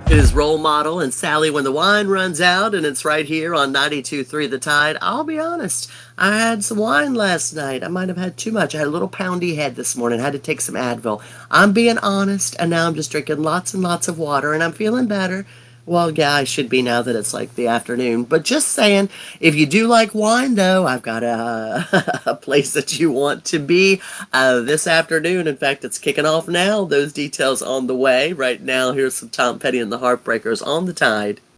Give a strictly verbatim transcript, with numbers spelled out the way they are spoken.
His role model and Sally when the wine runs out, and it's right here on ninety-two point three The Tide. I'll be honest, I had some wine last night. I might have had too much. I had a little poundy head this morning. I had to take some Advil. I'm being honest, and now I'm just drinking lots and lots of water, and I'm feeling better. Well, yeah, I should be now that it's like the afternoon. But just saying, if you do like wine, though, I've got a, a place that you want to be uh, this afternoon. In fact, it's kicking off now. Those details on the way. Right now, here's some Tom Petty and the Heartbreakers on the Tide.